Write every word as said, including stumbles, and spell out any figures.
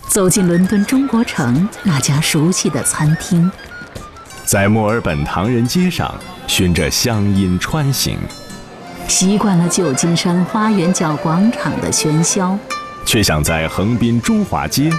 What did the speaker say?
走进伦敦中国城那家熟悉的餐厅， 在墨尔本唐人街上循着乡音穿行， 习惯了旧金山花园角广场的喧嚣， 却想在横滨中华街